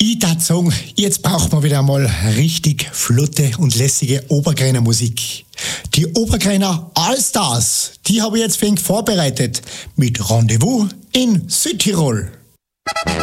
Ich darf sagen, jetzt braucht man wieder mal richtig flotte und lässige Oberkreiner Musik. Die Oberkreiner Allstars, die habe ich jetzt für ihn vorbereitet mit Rendezvous in Südtirol.